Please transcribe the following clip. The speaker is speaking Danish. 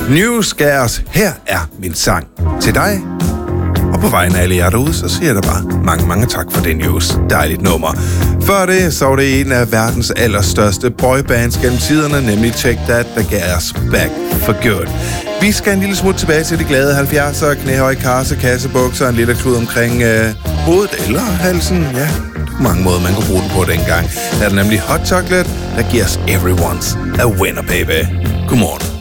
Newscares, her er min sang til dig. Og på vegne af alle jer derude, så siger jeg da bare mange tak for det news. Dejligt nummer. Før det, så var det en af verdens allerstørste boybands gennem tiderne, nemlig Take That, der gav os back for good. Vi skal en lille smut tilbage til de glade 70'ere, knæhøje karse, kassebukser, en lille klud omkring hovedet eller halsen. Ja, på mange måder, man kunne bruge den på dengang. Der er det nemlig Hot Chocolate, der giver os Everyone's a Winner, baby. Godmorgen.